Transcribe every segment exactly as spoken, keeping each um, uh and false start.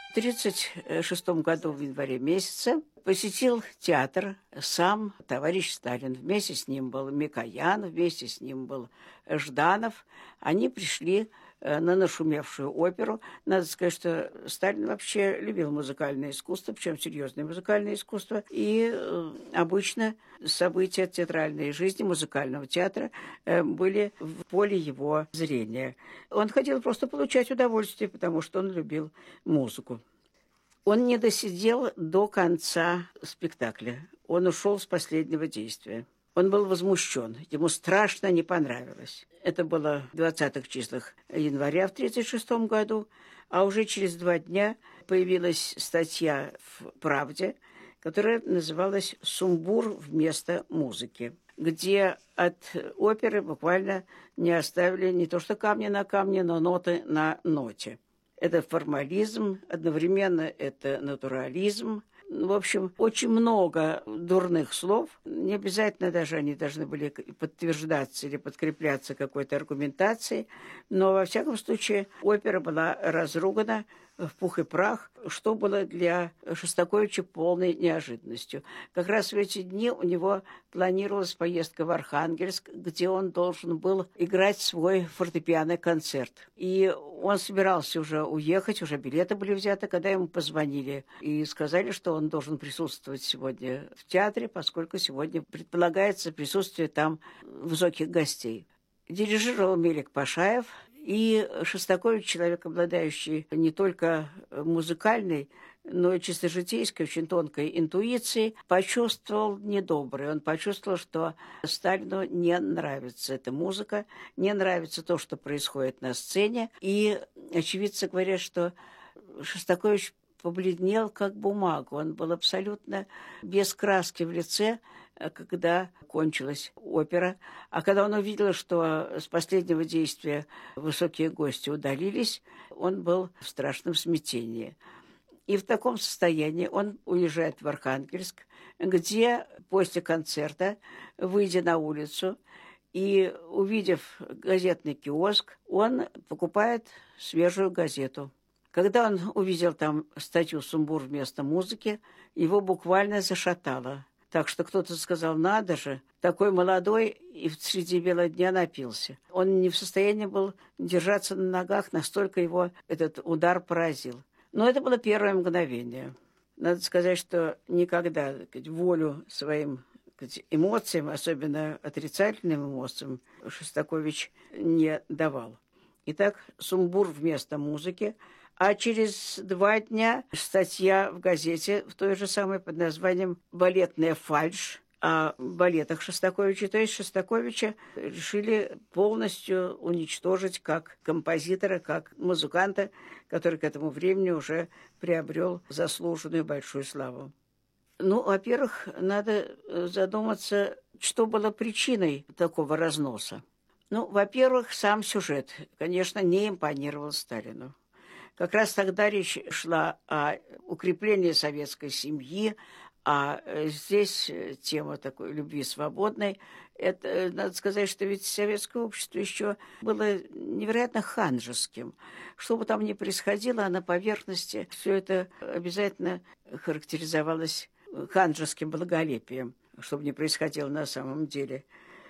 В тридцать шестом году в январе месяце посетил театр сам товарищ Сталин. Вместе с ним был Микоян, вместе с ним был Жданов. Они пришли на нашумевшую оперу. Надо сказать, что Сталин вообще любил музыкальное искусство, причем серьезное музыкальное искусство. И обычно события театральной жизни, музыкального театра были в поле его зрения. Он хотел просто получать удовольствие, потому что он любил музыку. Он не досидел до конца спектакля. Он ушел с последнего действия. Он был возмущен, ему страшно не понравилось. Это было в двадцатых числах января в тридцать шестом году, а уже через два дня появилась статья в «Правде», которая называлась «Сумбур вместо музыки», где от оперы буквально не оставили не то что камни на камне, но ноты на ноте. Это формализм, одновременно это натурализм. В общем, очень много дурных слов. Не обязательно даже они должны были подтверждаться или подкрепляться какой-то аргументацией. Но, во всяком случае, опера была разругана в пух и прах, что было для Шостаковича полной неожиданностью. Как раз в эти дни у него планировалась поездка в Архангельск, где он должен был играть свой фортепианный концерт. И он собирался уже уехать, уже билеты были взяты, когда ему позвонили и сказали, что он должен присутствовать сегодня в театре, поскольку сегодня предполагается присутствие там высоких гостей. Дирижировал Мелик Пашаев. И Шостакович, человек, обладающий не только музыкальной, но и чисто житейской, очень тонкой интуицией, почувствовал недоброе. Он почувствовал, что Сталину не нравится эта музыка, не нравится то, что происходит на сцене. И очевидцы говорят, что Шостакович побледнел, как бумага. Он был абсолютно без краски в лице, когда кончилась опера. А когда он увидел, что с последнего действия высокие гости удалились, он был в страшном смятении. И в таком состоянии он уезжает в Архангельск, где после концерта, выйдя на улицу и увидев газетный киоск, он покупает свежую газету. Когда он увидел там статью «Сумбур вместо музыки», его буквально зашатало. Так что кто-то сказал: надо же, такой молодой и среди бела дня напился. Он не в состоянии был держаться на ногах, настолько его этот удар поразил. Но это было первое мгновение. Надо сказать, что никогда так сказать, волю своим так сказать, эмоциям, особенно отрицательным эмоциям, Шостакович не давал. Итак, «Сумбур вместо музыки». А через два дня статья в газете, в той же самой, под названием «Балетная фальшь», о балетах Шостаковича. То есть Шостаковича решили полностью уничтожить как композитора, как музыканта, который к этому времени уже приобрел заслуженную большую славу. Ну, во-первых, надо задуматься, что было причиной такого разноса. Ну, во-первых, сам сюжет, конечно, не импонировал Сталину. Как раз тогда речь шла о укреплении советской семьи, а здесь тема такой любви свободной. Это, надо сказать, что ведь советское общество еще было невероятно ханжеским. Что бы там ни происходило, на поверхности все это обязательно характеризовалось ханжеским благолепием, что бы ни происходило на самом деле.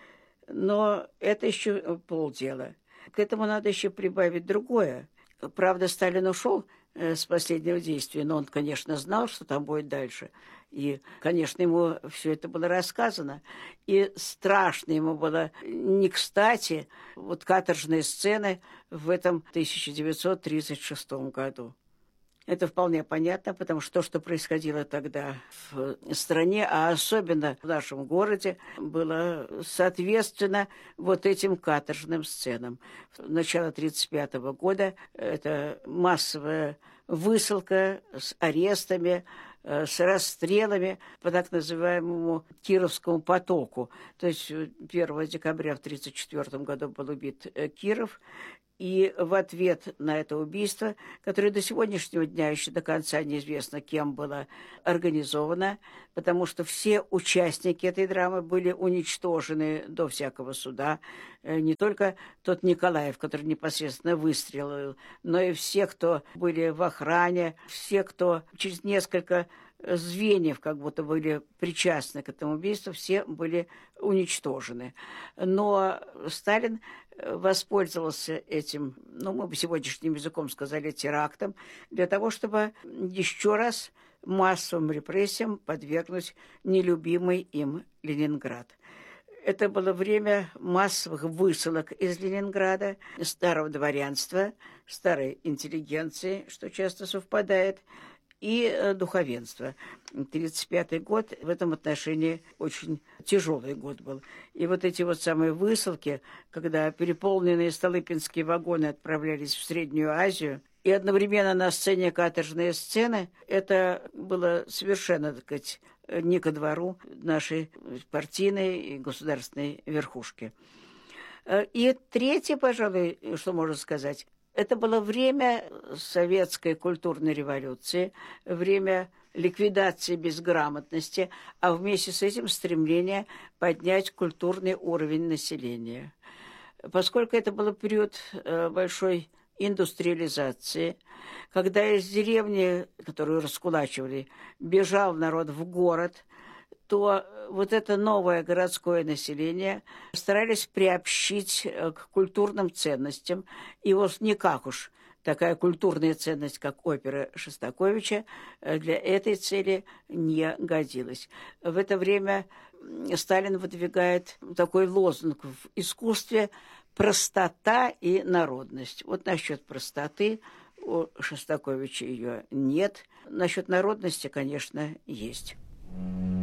Но это еще полдела. К этому надо еще прибавить другое. Правда, Сталин ушел с последнего действия, но он, конечно, знал, что там будет дальше. И, конечно, ему все это было рассказано. И страшно ему было не кстати вот каторжные сцены в этом тысяча девятьсот тридцать шестом году. Это вполне понятно, потому что то, что происходило тогда в стране, а особенно в нашем городе, было соответственно вот этим каторжным сценам. Начало тридцать пятого года – это массовая высылка с арестами, с расстрелами по так называемому Кировскому потоку. То есть первого декабря в тридцать четвёртом году был убит Киров, И в ответ на это убийство, которое до сегодняшнего дня еще до конца неизвестно, кем было организовано, потому что все участники этой драмы были уничтожены до всякого суда. Не только тот Николаев, который непосредственно выстрелил, но и все, кто были в охране, все, кто через несколько звеньев как будто были причастны к этому убийству, все были уничтожены. Но Сталин воспользовался этим, ну, мы бы сегодняшним языком сказали, терактом, для того, чтобы еще раз массовым репрессиям подвергнуть нелюбимый им Ленинград. Это было время массовых высылок из Ленинграда, старого дворянства, старой интеллигенции, что часто совпадает, и духовенство. тридцать пятый год в этом отношении очень тяжелый год был. И вот эти вот самые высылки, когда переполненные столыпинские вагоны отправлялись в Среднюю Азию, и одновременно на сцене каторжные сцены, это было совершенно, так сказать, не ко двору нашей партийной и государственной верхушки. И третье, пожалуй, что можно сказать, это было время советской культурной революции, время ликвидации безграмотности, а вместе с этим стремление поднять культурный уровень населения. Поскольку это был период большой индустриализации, когда из деревни, которую раскулачивали, бежал народ в город, то вот это новое городское население старались приобщить к культурным ценностям. И вот никак уж такая культурная ценность, как опера Шостаковича, для этой цели не годилась. В это время Сталин выдвигает такой лозунг в искусстве: простота и народность. Вот насчет простоты у Шостаковича ее нет. Насчет народности, конечно, есть.